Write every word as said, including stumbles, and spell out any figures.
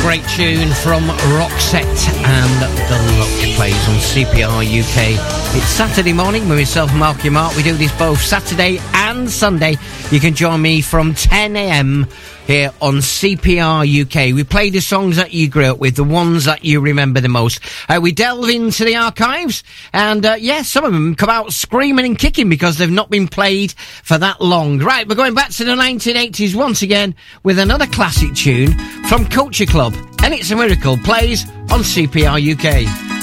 great tune from Roxette and The Look plays on C P R U K. It's Saturday morning with myself, Marky Mark. We do this both Saturday and Sunday. You can join me from ten a m here on C P R U K. We play the songs that you grew up with, the ones that you remember the most. Uh, we delve into the archives, and uh, yeah, some of them come out screaming and kicking because they've not been played for that long. Right, we're going back to the nineteen eighties once again with another classic tune from Culture Club, and It's a Miracle plays on C P R U K.